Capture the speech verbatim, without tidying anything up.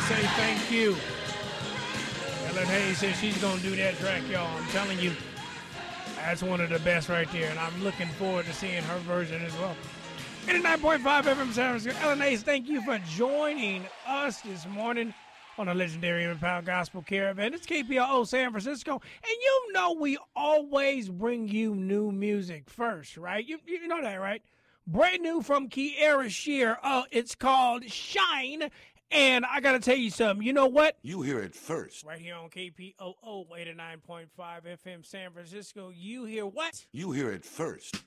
say thank you. Ellen Hayes says she's going to do that track, y'all. I'm telling you, that's one of the best right there, and I'm looking forward to seeing her version as well. eighty-nine point five F M San Francisco. Ellen Hayes, thank you for joining us this morning on the legendary Empower Gospel Caravan. It's K P R O San Francisco, and you know we always bring you new music first, right? You, you know that, right? Brand new from Kiara Shear. Uh, it's called Shine. And I got to tell you something. You know what? You hear it first. Right here on K P O O eighty-nine point five F M San Francisco. You hear what? You hear it first.